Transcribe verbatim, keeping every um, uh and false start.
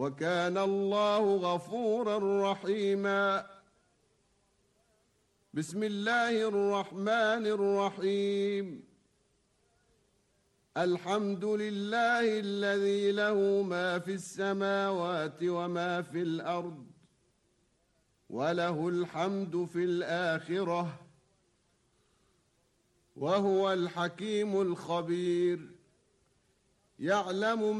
وكان الله غفورا رحيما. بسم الله الرحمن الرحيم. الحمد لله الذي له ما في السماوات وما في الأرض، وله الحمد في الآخرة، وهو الحكيم الخبير. يعلم